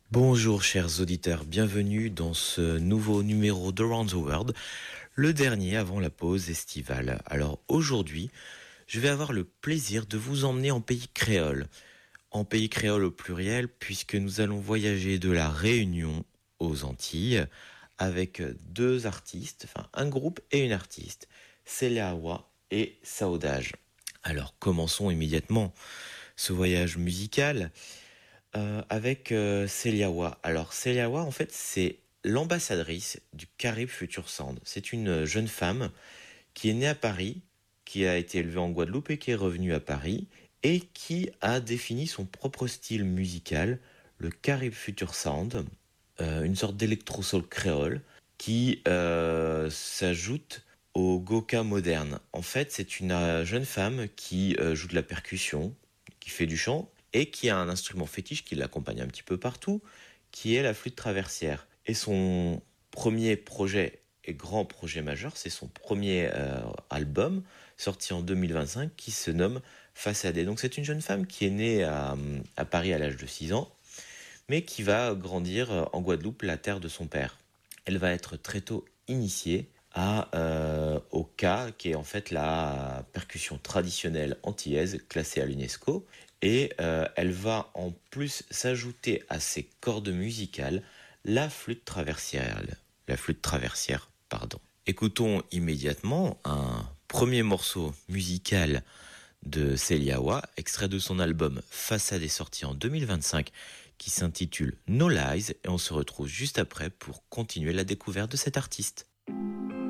Bonjour chers auditeurs, bienvenue dans ce nouveau numéro d'Around the World, le dernier avant la pause estivale. Alors aujourd'hui, je vais avoir le plaisir de vous emmener en pays créole au pluriel, puisque nous allons voyager de la Réunion aux Antilles avec deux artistes, enfin un groupe et une artiste, Célia Awa et Saudage. Alors commençons immédiatement ce voyage musical avec Celiawa. Alors Celiawa, en fait, c'est l'ambassadrice du Carib Future Sound. C'est une jeune femme qui est née à Paris, qui a été élevée en Guadeloupe et qui est revenue à Paris et qui a défini son propre style musical, le Carib Future Sound, une sorte d'électro-soul créole qui s'ajoute au Goka moderne. En fait, c'est une jeune femme qui joue de la percussion, qui fait du chant et qui a un instrument fétiche qui l'accompagne un petit peu partout, qui est la flûte traversière. Et son premier projet et grand projet majeur, c'est son premier album sorti en 2025 qui se nomme Façadé. Donc c'est une jeune femme qui est née à Paris à l'âge de 6 ans, mais qui va grandir en Guadeloupe, la terre de son père. Elle va être très tôt initiée au Ka, qui est en fait la percussion traditionnelle antillaise classée à l'UNESCO. Et elle va en plus s'ajouter à ses cordes musicales la flûte traversière. La flûte traversière, pardon. Écoutons immédiatement un premier morceau musical de Celiawa, extrait de son album Façade est sorti en 2025, qui s'intitule No Lies, et on se retrouve juste après pour continuer la découverte de cet artiste.